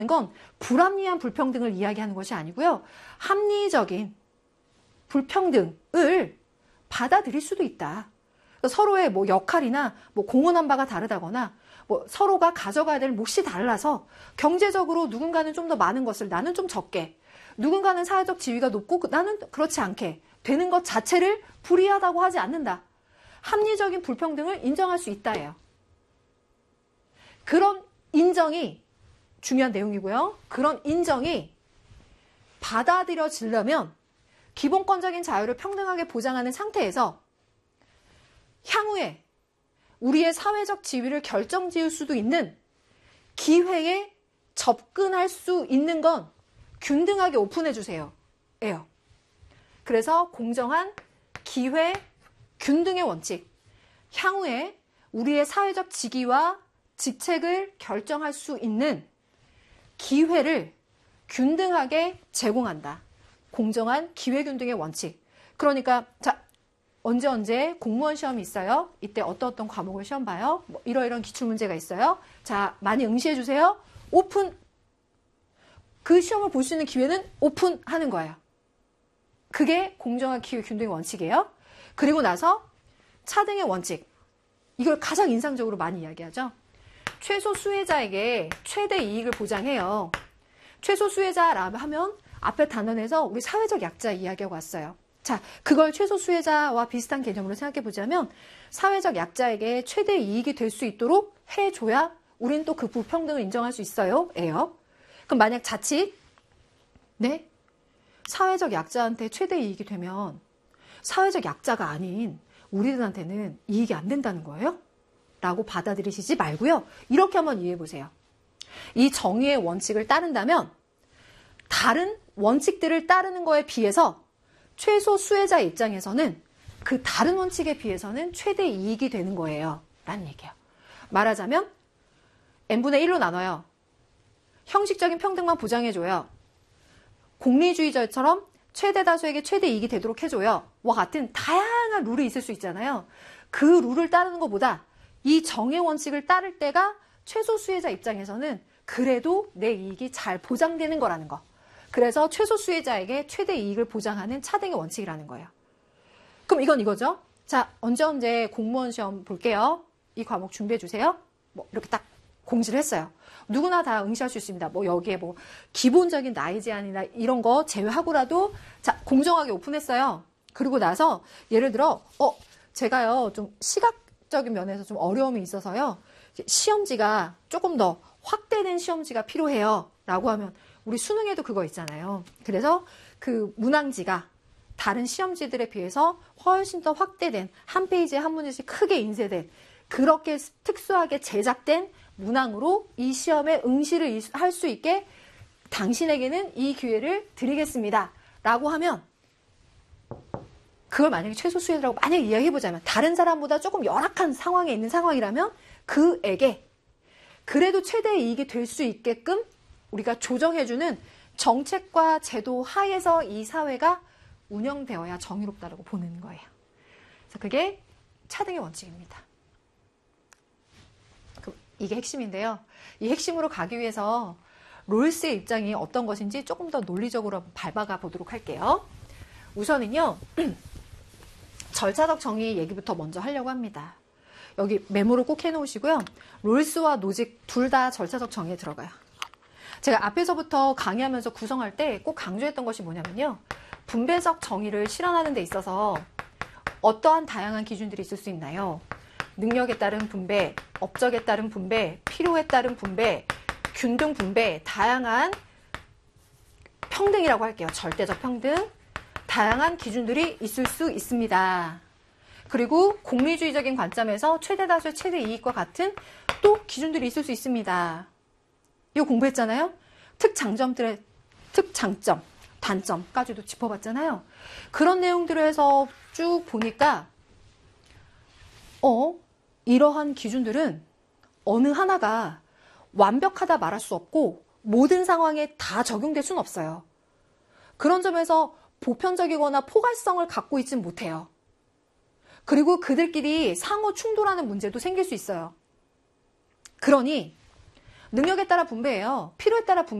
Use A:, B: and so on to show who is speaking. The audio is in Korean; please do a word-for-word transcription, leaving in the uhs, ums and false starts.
A: 건 불합리한 불평등을 이야기하는 것이 아니고요. 합리적인 불평등을 받아들일 수도 있다. 서로의 뭐 역할이나 뭐 공헌한 바가 다르다거나 뭐 서로가 가져가야 될 몫이 달라서 경제적으로 누군가는 좀 더 많은 것을 나는 좀 적게, 누군가는 사회적 지위가 높고 나는 그렇지 않게 되는 것 자체를 불이하다고 하지 않는다. 합리적인 불평등을 인정할 수 있다예요. 그런 인정이 중요한 내용이고요. 그런 인정이 받아들여지려면 기본권적인 자유를 평등하게 보장하는 상태에서 향후에 우리의 사회적 지위를 결정지을 수도 있는 기회에 접근할 수 있는 건 균등하게 오픈해 주세요. 예요. 그래서 공정한 기회 균등의 원칙, 향후에 우리의 사회적 직위와 직책을 결정할 수 있는 기회를 균등하게 제공한다. 공정한 기회 균등의 원칙. 그러니까 자, 언제 언제 공무원 시험이 있어요. 이때 어떤 어떤 과목을 시험 봐요. 뭐 이러이러한 기출문제가 있어요. 자, 많이 응시해 주세요. 오픈. 그 시험을 볼 수 있는 기회는 오픈하는 거예요. 그게 공정한 기회 균등의 원칙이에요. 그리고 나서 차등의 원칙. 이걸 가장 인상적으로 많이 이야기하죠. 최소 수혜자에게 최대 이익을 보장해요. 최소 수혜자라고 하면 앞에 단원에서 우리 사회적 약자 이야기하고 왔어요. 자, 그걸 최소 수혜자와 비슷한 개념으로 생각해 보자면 사회적 약자에게 최대 이익이 될 수 있도록 해줘야 우리는 또 그 불평등을 인정할 수 있어요. 예요. 그럼 만약 자칫 네? 사회적 약자한테 최대 이익이 되면 사회적 약자가 아닌 우리들한테는 이익이 안 된다는 거예요? 라고 받아들이시지 말고요. 이렇게 한번 이해해 보세요. 이 정의의 원칙을 따른다면 다른 원칙들을 따르는 거에 비해서 최소 수혜자 입장에서는 그 다른 원칙에 비해서는 최대 이익이 되는 거예요. 라는 얘기예요. 말하자면 n분의 일로 나눠요. 형식적인 평등만 보장해줘요. 공리주의자처럼 최대 다수에게 최대 이익이 되도록 해줘요. 와 같은 다양한 룰이 있을 수 있잖아요. 그 룰을 따르는 것보다 이 정의 원칙을 따를 때가 최소 수혜자 입장에서는 그래도 내 이익이 잘 보장되는 거라는 거. 그래서 최소 수혜자에게 최대 이익을 보장하는 차등의 원칙이라는 거예요. 그럼 이건 이거죠. 자, 언제 언제 공무원 시험 볼게요. 이 과목 준비해 주세요. 뭐 이렇게 딱 공지를 했어요. 누구나 다 응시할 수 있습니다. 뭐 여기에 뭐 기본적인 나이 제한이나 이런 거 제외하고라도 자, 공정하게 오픈했어요. 그리고 나서 예를 들어 어 제가요 좀 시각적인 면에서 좀 어려움이 있어서요. 시험지가 조금 더 확대된 시험지가 필요해요. 라고 하면 우리 수능에도 그거 있잖아요. 그래서 그 문항지가 다른 시험지들에 비해서 훨씬 더 확대된 한 페이지에 한 문제씩 크게 인쇄된 그렇게 특수하게 제작된 문항으로 이 시험에 응시를 할 수 있게 당신에게는 이 기회를 드리겠습니다. 라고 하면 그걸 만약에 최소 수혜라고 만약에 이야기해보자면 다른 사람보다 조금 열악한 상황에 있는 상황이라면 그에게 그래도 최대 이익이 될 수 있게끔 우리가 조정해주는 정책과 제도 하에서 이 사회가 운영되어야 정의롭다라고 보는 거예요. 그래서 그게 차등의 원칙입니다. 이게 핵심인데요. 이 핵심으로 가기 위해서 롤스의 입장이 어떤 것인지 조금 더 논리적으로 밟아가 보도록 할게요. 우선은요. 절차적 정의 얘기부터 먼저 하려고 합니다. 여기 메모를 꼭 해놓으시고요. 롤스와 노직 둘 다 절차적 정의에 들어가요. 제가 앞에서부터 강의하면서 구성할 때 꼭 강조했던 것이 뭐냐면요. 분배적 정의를 실현하는 데 있어서 어떠한 다양한 기준들이 있을 수 있나요? 능력에 따른 분배, 업적에 따른 분배, 필요에 따른 분배, 균등 분배, 다양한 평등이라고 할게요. 절대적 평등, 다양한 기준들이 있을 수 있습니다. 그리고 공리주의적인 관점에서 최대 다수의 최대 이익과 같은 또 기준들이 있을 수 있습니다. 이거 공부했잖아요. 특장점들의 특장점, 단점까지도 짚어봤잖아요. 그런 내용들을 해서 쭉 보니까 어, 이러한 기준들은 어느 하나가 완벽하다 말할 수 없고 모든 상황에 다 적용될 수는 없어요. 그런 점에서 보편적이거나 포괄성을 갖고 있진 못해요. 그리고 그들끼리 상호 충돌하는 문제도 생길 수 있어요. 그러니 능력에 따라 분배해요. 필요에 따라 분배.